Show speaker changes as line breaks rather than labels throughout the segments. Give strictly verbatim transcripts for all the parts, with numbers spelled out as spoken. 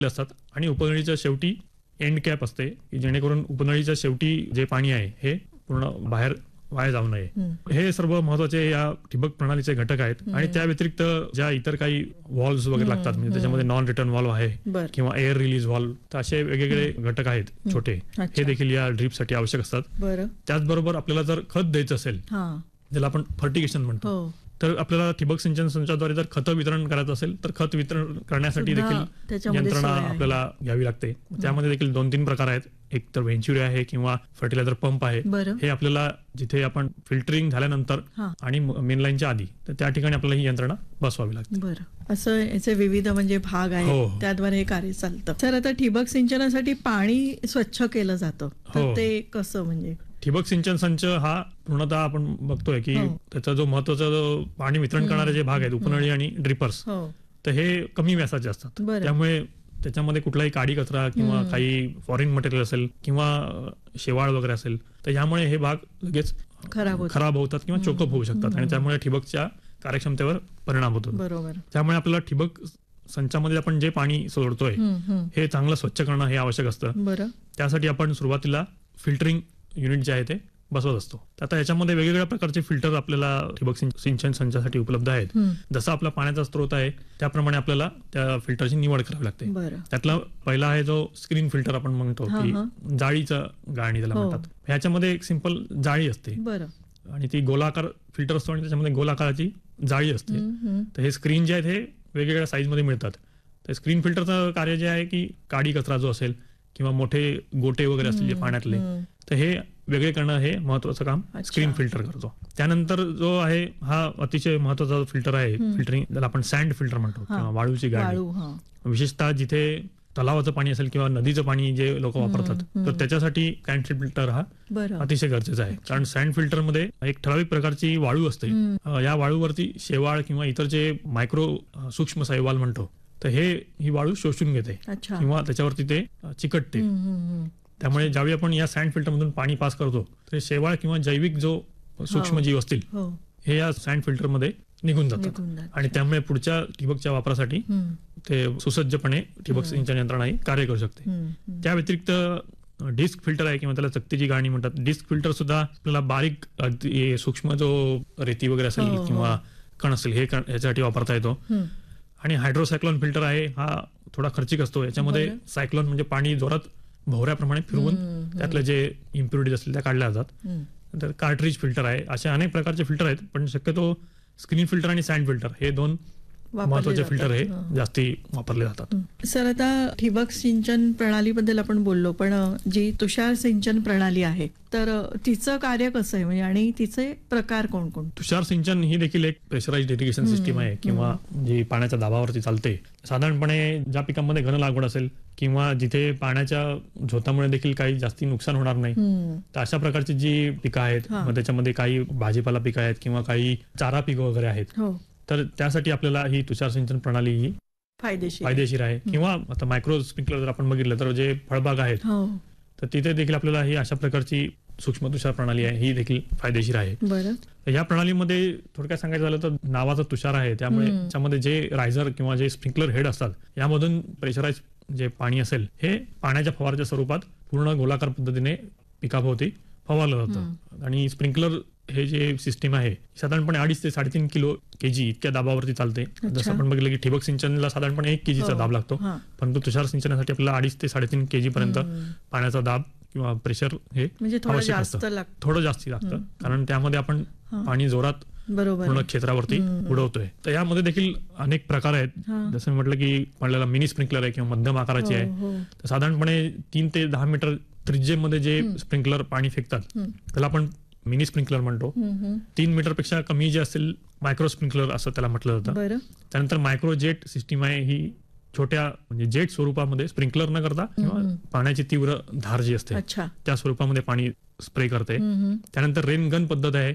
असतात आणि उपनळीच्या शेवटी एंड कॅप असते की जेणेकरून उपनळीच्या शेवटी जे पाणी आहे हे पूर्ण बाहेर वाया जाऊ नये. हे सर्व महत्वाचे या ठिबक प्रणालीचे घटक आहेत. आणि त्या व्यतिरिक्त ज्या इतर काही व्हॉल्व्स वगैरे लागतात म्हणजे त्याच्यामध्ये नॉन रिटर्न व्हॉल्व आहे किंवा एअर रिलीज व्हॉल्व, तर असे वेगवेगळे घटक आहेत छोटे, हे देखील या ड्रीपसाठी आवश्यक असतात. त्याचबरोबर आपल्याला जर खत द्यायचं असेल ज्याला आपण फर्टिगेशन म्हणतो, तर आपल्याला ठिबक सिंचन संचाद्वारे जर खत वितरण करायचं असेल तर खत वितरण करण्यासाठी देखील यंत्रणा आपल्याला घ्यावी लागते. त्यामध्ये देखील दोन तीन प्रकार आहेत. एक तर व्हेंच्युरी आहे किंवा फर्टिलायझर पंप आहे. हे आपल्याला जिथे आपण फिल्टरिंग झाल्यानंतर आणि मेन लाईनच्या आधी तर त्या ठिकाणी आपल्याला ही यंत्रणा बसवावी लागते.
बरं, असं याचे विविध म्हणजे भाग आहेत, त्याद्वारे हे कार्य चालतं. सर, आता ठिबक सिंचनासाठी पाणी स्वच्छ केलं जातं, तर ते कसं? म्हणजे
ठिबक सिंचन संच हा पूर्णतः आपण बघतोय की त्याचा जो महत्वाचा जो पाणी वितरण करणारे जे भाग आहेत उपनळी आणि ड्रिपर्स, तर हे कमी व्यासाचे असतात. त्यामुळे त्याच्यामध्ये कुठलाही काडी कचरा किंवा काही फॉरेन मटेरियल असेल किंवा शेवाळ वगैरे असेल तर यामुळे हे भाग लगेच खराब होतात किंवा चोकअप होऊ शकतात आणि त्यामुळे ठिबकच्या कार्यक्षमतेवर परिणाम होतो. त्यामुळे आपल्याला ठिबक संचामध्ये आपण जे पाणी सोडतोय हे चांगलं स्वच्छ करणं हे आवश्यक असतं. त्यासाठी आपण सुरुवातीला फिल्टरिंग युनिट जे आहे ते बसवत असतो. आता याच्यामध्ये वेगवेगळ्या प्रकारचे फिल्टर आपल्याला ठिबक सिंचन संचासाठी उपलब्ध आहेत. जसा आपला पाण्याचा स्रोत आहे त्याप्रमाणे आपल्याला त्या फिल्टरची निवड करावी लागते. त्यातला पहिला आहे जो स्क्रीन फिल्टर आपण म्हणतो की जाळीचं गाळणी त्याला म्हणतात. ह्याच्यामध्ये एक सिंपल जाळी असते आणि ती गोलाकार फिल्टर असतो आणि त्याच्यामध्ये गोलाकाराची जाळी असते. तर हे स्क्रीन जे आहेत हे वेगवेगळ्या साईज मध्ये मिळतात. तर स्क्रीन फिल्टरचं कार्य जे आहे की काडी कचरा जो असेल किंवा मोठे गोटे वगैरे असतील जे पाण्यातले, तर हे वेगळे करणं हे महत्वाचं काम स्क्रीन फिल्टर करतो. त्यानंतर जो आहे हा अतिशय महत्वाचा फिल्टर आहे फिल्टरिंग, ज्याला आपण सँड फिल्टर म्हणतो किंवा वाळूची गाळणी. विशेषतः जिथे तलावाचं पाणी असेल किंवा नदीचं पाणी जे लोक वापरतात तर त्याच्यासाठी सँड फिल्टर हा अतिशय गरजेचा आहे. कारण सँड फिल्टर मध्ये एक ठराविक प्रकारची वाळू असते. या वाळूवरती शेवाळ किंवा इतर जे मायक्रो सूक्ष्म शैवाल म्हणतो तर हे ही वाळू शोषून घेते किंवा त्याच्यावरती ते चिकटते. त्यामुळे ज्यावेळी आपण या सँड फिल्टर मधून पाणी पास करतो तर शेवाळ किंवा जैविक जो सूक्ष्म जीव असतील हे या सँड फिल्टर मध्ये निघून जातात आणि त्यामुळे पुढच्या ठिबकच्या वापरासाठी ते सुसज्जपणे ठिबक सिंचन यंत्रणा ही कार्य करू शकते. त्या व्यतिरिक्त डिस्क फिल्टर आहे किंवा त्याला चकतीची गाळणी म्हणतात. डिस्क फिल्टर सुद्धा आपल्याला बारीक सूक्ष्म जो रेती वगैरे असेल किंवा कण असेल हे याच्यासाठी वापरता येतो. आणि हायड्रोसायक्लोन फिल्टर आहे हा थोडा खर्चिक असतो. याच्यामध्ये सायक्लोन म्हणजे पाणी जोरात भोवऱ्याप्रमाणे फिरवून त्यातले जे इम्प्युरिटीज असतील त्या काढल्या जातात. तर कार्ट्रिज फिल्टर आहे. असे अनेक प्रकारचे फिल्टर आहेत पण शक्यतो स्क्रीन फिल्टर आणि सँड फिल्टर हे दोन महत्वाचे फिल्टर हे जास्ती वापरले जातात.
सर, आता ठिबक सिंचन प्रणालीबद्दल आपण बोललो, पण जी तुषार सिंचन प्रणाली आहे तर तिचं कार्य कसं आहे म्हणजे आणि तिचे प्रकार कोणकोण?
तुषार सिंचन ही देखील एक प्रेशराइज्ड इरिगेशन सिस्टीम आहे किंवा जी पाण्याच्या दाबावरती चालते. साधारणपणे ज्या पिकांमध्ये घन लागवड असेल किंवा जिथे पाण्याच्या झोतामुळे देखील काही जास्ती नुकसान होणार नाही तर अशा प्रकारची जी पिकं आहेत, मग त्याच्यामध्ये काही भाजीपाला पिकं आहेत किंवा काही चारा पिकं वगैरे आहेत, तर त्यासाठी आपल्याला ही तुषार सिंचन प्रणाली ही
फायदेशीर
फायदेशीर आहे. किंवा आता मायक्रो स्प्रिंकलर जर आपण बघितलं तर जे फळबाग आहेत तर तिथे देखील आपल्याला ही अशा प्रकारची सूक्ष्म तुषार प्रणाली आहे ही देखील फायदेशीर आहे. या प्रणालीमध्ये थोडक्यात सांगायचं झालं तर नावाचं तुषार आहे त्यामुळे त्याच्यामध्ये जे रायझर किंवा जे स्प्रिंकलर हेड असतात यामधून प्रेशराइज जे पाणी असेल हे पाण्याच्या फवाराच्या स्वरूपात पूर्ण गोलाकार पद्धतीने पिकाभोवती फवारलं जातं. आणि स्प्रिंकलर हे जे सिस्टीम आहे साधारणपणे अडीच ते साडेतीन किलो केजी इतक्या दाबावरती चालते. जसं आपण बघितलं की ठिबक सिंचनला साधारणपणे एक केजीचा दाब लागतो, परंतु तुषार सिंचनासाठी आपल्याला अडीच ते साडेतीन केजी पर्यंत पाण्याचा दाब किंवा प्रेशर हे आवश्यक असतं. थोडं जास्त लागतं कारण त्यामध्ये आपण पाणी जोरात पूर्ण क्षेत्रावरती उडवतोय. तर यामध्ये देखील अनेक प्रकार आहेत. जसं म्हटलं की आपल्याला मिनी स्प्रिंकलर आहे किंवा मध्यम आकाराची आहे. तर साधारणपणे तीन ते दहा मीटर त्रिज्येमध्ये जे स्प्रिंकलर पाणी फेकतात त्याला आपण मिनी स्प्रिंकलर म्हणतो. तीन मीटर पेक्षा कमी जे असेल मायक्रो स्प्रिंकलर असं त्याला म्हटलं जातं. त्यानंतर मायक्रो जेट सिस्टीम आहे ही छोट्या म्हणजे जेट स्वरूपामध्ये स्प्रिंकलर न करता किंवा पाण्याची तीव्र धार जी असते त्या स्वरूपामध्ये पाणी स्प्रे करते. त्यानंतर रेन गन पद्धत आहे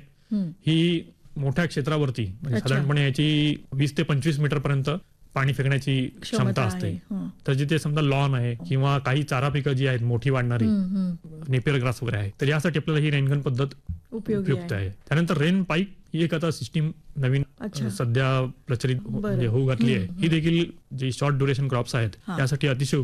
ही मोठ्या क्षेत्रावरती म्हणजे साधारणपणे याची वीस ते पंचवीस मीटर पर्यंत पाणी फेकण्याची क्षमता असते. तर जिथे समजा लॉन आहे किंवा काही चारा पिकं जी आहेत मोठी वाढणारी नेपियर ग्रास वगैरे आहे तर यासाठी आपल्याला ही रेनगन पद्धत उपयुक्त आहे. त्यानंतर रेन पाईप ही एक आता सिस्टीम नवीन सध्या प्रचलित म्हणजे होऊ घातली आहे. ही देखील जी शॉर्ट ड्युरेशन क्रॉप्स आहेत त्यासाठी अतिशय